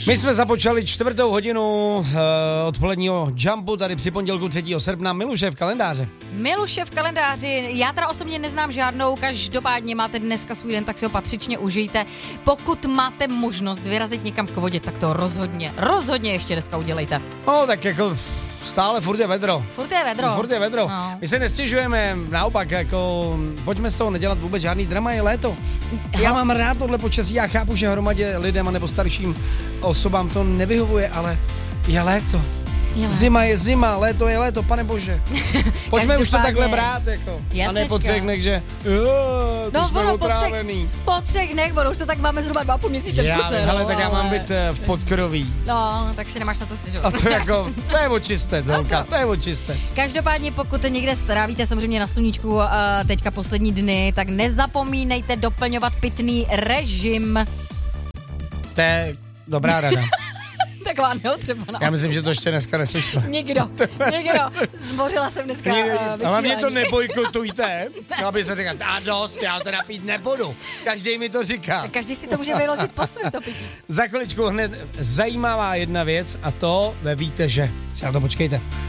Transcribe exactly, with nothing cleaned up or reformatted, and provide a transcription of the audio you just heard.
My jsme započali čtvrtou hodinu uh, odpoledního jumpu tady při pondělku třetího srpna. Miluše v kalendáře. Miluše v kalendáři, já teda osobně neznám žádnou, každopádně máte dneska svůj den, tak si ho patřičně užijte. Pokud máte možnost vyrazit někam k vodě, tak to rozhodně, rozhodně ještě dneska udělejte. No tak jako stále furt je vedro. Furt je vedro. Furt je vedro. No. My se nestěžujeme, naopak, jako pojďme z toho nedělat vůbec žádný drama, je léto. Já mám rád tohle počasí, já chápu, že hromadě lidem nebo starším osobám to nevyhovuje, ale je léto. Je léto. Zima je zima, léto je léto, pane bože. Pojďme už to takhle brát, jako. Jasnečka. A ne po třech dnech, že jo, to no, jsme ono otrávený. Po třech, po třech dnech, ono už to tak máme zhruba dva půl měsíce v kuse. Já, hele, no, tak já mám být v podkroví. No, tak si nemáš na to stěžovat. A to jako, to je očistec, Zelka, to je očistec. Každopádně, pokud někde strávíte samozřejmě na sluníčku uh, teďka poslední dny, tak nezapomínejte doplňovat pitný režim. To je dobrá rada. Taková neotřepaná. Já myslím, že to ještě dneska neslyšel. Nikdo, nikdo. Zbořila jsem dneska uh, vysílání. Ale mě to nebojkotujte, aby se říkal, a dost, já to napít nebudu. Každý mi to říká. Každý si to může vyložit po svém to pití. Za chviličku hned zajímavá jedna věc a to ve víte, že. Si na to počkejte.